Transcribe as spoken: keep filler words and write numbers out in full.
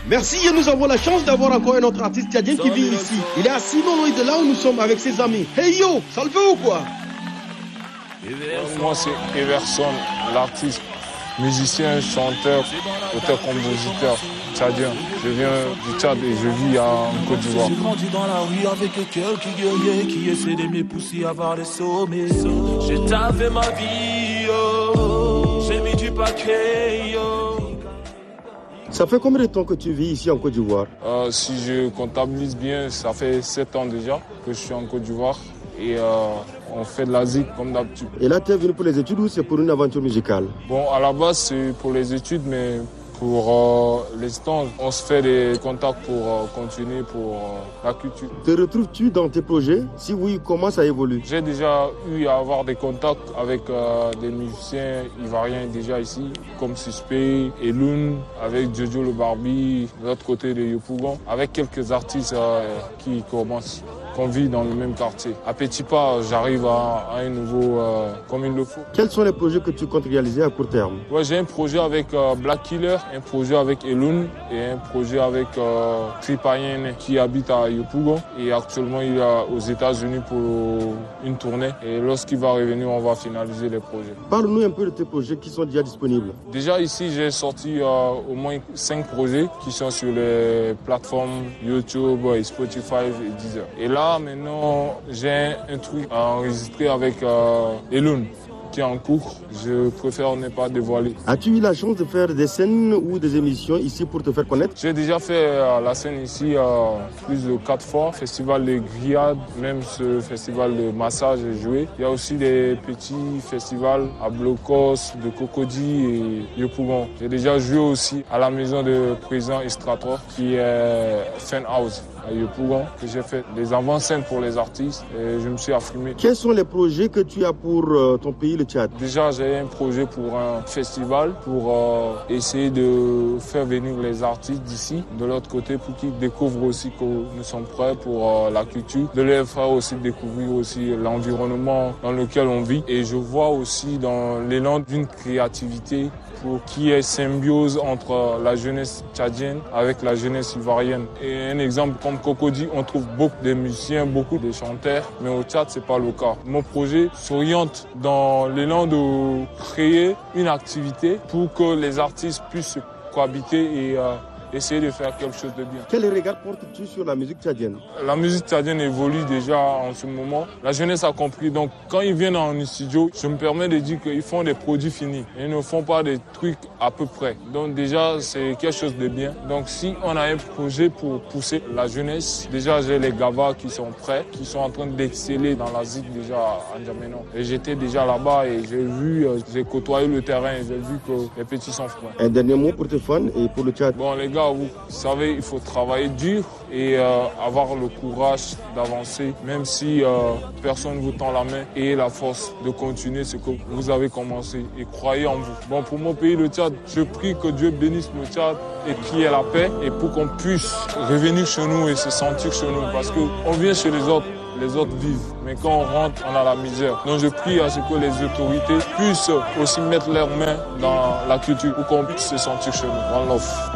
Merci et nous avons la chance d'avoir encore un autre artiste tchadien qui vit ici. Il est assis non loin de là où nous sommes avec ses amis. Hey yo, ça le fait ou quoi? Moi c'est Everson, l'artiste, musicien, chanteur, auteur-compositeur tchadien. Je viens du Tchad et je vis en Côte d'Ivoire. J'ai grandi dans la rue avec quelques guerriers qui essaient de m'épousser à voir les sommets. J'ai taffé ma vie, yo. J'ai mis du paquet, yo. Ça fait combien de temps que tu vis ici en Côte d'Ivoire? euh, Si je comptabilise bien, ça fait sept ans déjà que je suis en Côte d'Ivoire. Et euh, on fait de la zik comme d'habitude. Et là, tu es venu pour les études ou c'est pour une aventure musicale? Bon, à la base, c'est pour les études, mais pour euh, l'instant, on se fait des contacts pour euh, continuer pour euh, la culture. Te retrouves-tu dans tes projets? Si oui, comment ça évolue? J'ai déjà eu à avoir des contacts avec euh, des musiciens ivoiriens déjà ici, comme Suspect, Elun, avec Jojo le Barbie, de l'autre côté de Yopougon, avec quelques artistes euh, qui commencent. Qu'on vit dans le même quartier. À petits pas, j'arrive à, à un niveau euh, comme il le faut. Quels sont les projets que tu comptes réaliser à court terme? Ouais, j'ai un projet avec euh, Black Killer, un projet avec Elun et un projet avec euh, Tripayen qui habite à Yopougon. Et actuellement, il est aux États-Unis pour une tournée. Et lorsqu'il va revenir, on va finaliser les projets. Parle-nous un peu de tes projets qui sont déjà disponibles. Déjà ici, j'ai sorti euh, au moins cinq projets qui sont sur les plateformes YouTube, Spotify et Deezer. Et là, maintenant, j'ai un truc à enregistrer avec euh, Elun qui est en cours. Je préfère ne pas dévoiler. As-tu eu la chance de faire des scènes ou des émissions ici pour te faire connaître? J'ai déjà fait euh, la scène ici euh, plus de quatre fois. Festival de grillade, même ce festival de massage est joué. Il y a aussi des petits festivals à Blocos, de Cocody et Yopougon. J'ai déjà joué aussi à la maison de président Estrator qui est Fan House à Yopougon, que j'ai fait des avant-scènes pour les artistes et je me suis affirmé. Quels sont les projets que tu as pour euh, ton pays, le Tchad? Déjà, j'ai un projet pour un festival pour euh, essayer de faire venir les artistes d'ici, de l'autre côté, pour qu'ils découvrent aussi que nous sommes prêts pour euh, la culture, de leur faire aussi découvrir aussi l'environnement dans lequel on vit. Et je vois aussi dans l'élan d'une créativité pour qu'il y ait symbiose entre la jeunesse tchadienne avec la jeunesse ivoirienne. Et un exemple comme Cocody, on trouve beaucoup de musiciens, beaucoup de chanteurs, mais au Tchad, c'est pas le cas. Mon projet s'oriente dans l'élan de créer une activité pour que les artistes puissent cohabiter et euh, essayer de faire quelque chose de bien. Quel regard portes-tu sur la musique tchadienne? La musique tchadienne évolue déjà en ce moment. La jeunesse a compris. Donc quand ils viennent en studio, je me permets de dire qu'ils font des produits finis. Ils ne font pas des trucs à peu près. Donc déjà, c'est quelque chose de bien. Donc si on a un projet pour pousser la jeunesse, déjà j'ai les Gavas qui sont prêts, qui sont en train d'exceller dans la zik déjà à N'Djamena. Et j'étais déjà là-bas et j'ai vu, j'ai côtoyé le terrain et j'ai vu que les petits sont froids. Un dernier mot pour tes fans et pour le Tchad? Bon les gars, vous savez, il faut travailler dur et euh, avoir le courage d'avancer, même si euh, personne ne vous tend la main, et la force de continuer ce que vous avez commencé et croyez en vous. Bon, pour mon pays, le Tchad, je prie que Dieu bénisse le Tchad et qu'il y ait la paix et pour qu'on puisse revenir chez nous et se sentir chez nous parce qu'on vient chez les autres. Les autres vivent, mais quand on rentre, on a la misère. Donc je prie à ce que les autorités puissent aussi mettre leurs mains dans la culture pour qu'on puisse se sentir chez nous. One love.